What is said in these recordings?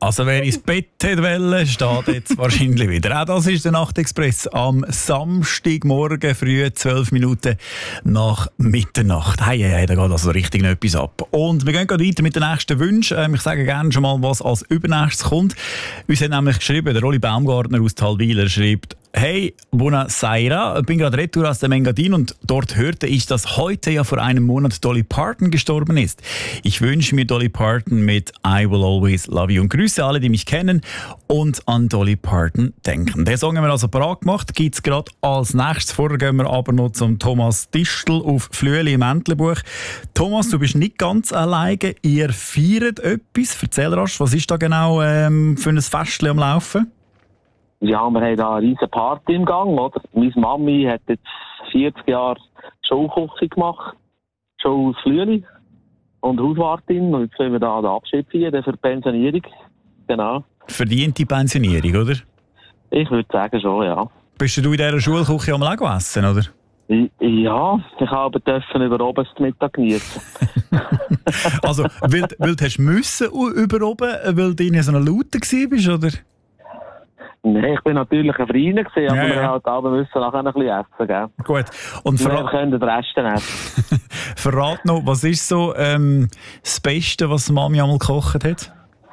Also wer ins Bett wollte, steht jetzt wahrscheinlich wieder. Auch das ist der Nachtexpress am Samstagmorgen früh, 12 Minuten nach Mitternacht. Hey, da geht also richtig noch etwas ab. Und wir gehen weiter mit den nächsten Wünschen. Ich sage gerne schon mal, was als übernächstes kommt. Uns hat nämlich geschrieben, der Rolli Baumgartner aus Talweiler schreibt: Hey, buonasera, bin gerade retour aus dem Engadin und dort hörte ich, dass heute ja vor einem Monat Dolly Parton gestorben ist. Ich wünsche mir Dolly Parton mit I Will Always Love You und grüße alle, die mich kennen und an Dolly Parton denken. Den Song haben wir also parat gemacht, gibt es gerade als nächstes. Vorher gehen wir aber noch zum Thomas Distel auf Flüeli im Entlebuch. Thomas, du bist nicht ganz alleine, ihr feiert etwas. Erzähl rasch, was ist da genau für ein Festchen am Laufen? Ja, wir haben da eine riesen Party im Gang, oder? Meine Mami hat jetzt 40 Jahre Showküche gemacht, Show aus Flüeli und Hauswartin. Und jetzt wollen wir da den Abschied feiern für die Pensionierung. Genau. Verdiente Pensionierung, oder? Ich würde sagen schon, ja. Bist du in dieser Schulküche am Lego essen, oder? Ja, ich habe über oben zum Mittag genießen. Also, weil du hast müssen über oben, weil du in so einer Laute warst, oder? Nein, ich bin natürlich ein Freund gewesen, aber wir halt aber müssen nachher ein bisschen essen, gell? Gut. Und wir können den Rest essen. Verrat noch, was ist so das Beste, was Mami einmal gekocht hat?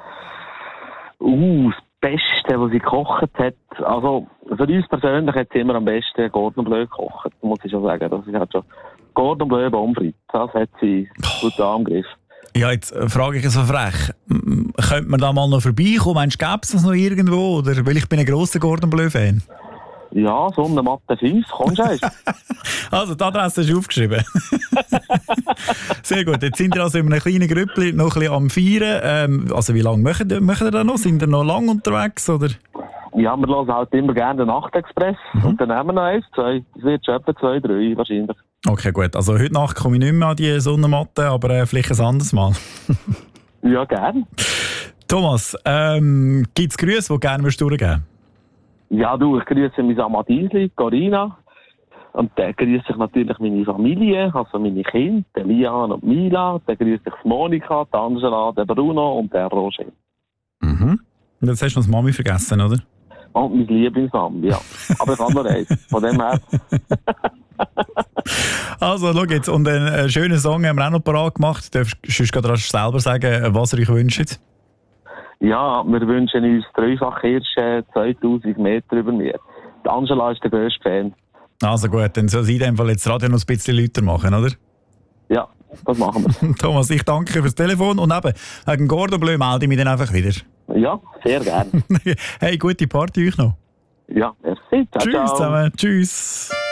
Das Beste, was sie gekocht hat, also für uns persönlich hat sie immer am besten Cordon Bleu gekocht, muss ich schon sagen. Das ist halt schon Cordon Bleu Pommes frites, das hat sie gut angegriffen. Ja, jetzt frage ich so frech, könnte man da mal noch vorbeikommen? Meinst du, gäbe es das noch irgendwo? Oder? Weil ich bin ein grosser Cordon Bleu-Fan. Ja, Sonnenmatte 5, kommst du erst. Also, die Adresse hast du aufgeschrieben. Sehr gut, jetzt sind wir also in einem kleinen Grüppli noch ein bisschen am Feiern. Also, wie lange machen ihr da noch? Sind ihr noch lange unterwegs? Oder? Ja, wir hören halt immer gerne den Nachtexpress. Und dann haben wir noch 1, 2. Es wird schon etwa 2, 3 wahrscheinlich. Okay, gut. Also heute Nacht komme ich nicht mehr an die Sonnenmatte, aber vielleicht ein anderes Mal. Ja, gerne. Thomas, gibt es Grüße, die du gerne durchgeben würdest? Ja, du, ich grüße meine Amadisli, Corina. Und dann grüße ich natürlich meine Familie, also meine Kinder, Lian und Mila. Dann grüße ich Monika, Angela, den Bruno und den Roger. Mhm. Und jetzt hast du noch das Mami vergessen, oder? Und mein Lieblingsmami, ja. Aber ich habe noch eins. Von dem her. Also, schau jetzt. Und einen schönen Song haben wir auch noch parat gemacht. Du darfst gerade selber sagen, was ihr euch wünscht. Ja, wir wünschen uns Dreifach-Hirsche 2000 Meter über mir. Die Angela ist der grösste Fan. Also gut, dann soll sie in dem Fall jetzt Radio noch ein bisschen lauter machen, oder? Ja, das machen wir. Thomas, ich danke fürs Telefon und eben, wegen Cordon Bleu melde ich mich dann einfach wieder. Ja, sehr gerne. Hey, gute Party euch noch. Ja, merci. Ciao, Tschüss ciao. zusammen. Tschüss.